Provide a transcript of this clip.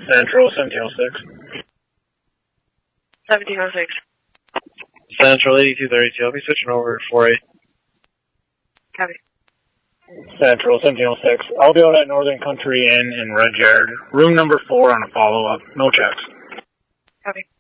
Central 1706. 1706. Central 8232, I'll be switching over to 48. Copy. Central 1706. I'll be out at Northern Country Inn in Red Yard. Room number 4 on a follow-up. No checks. Copy.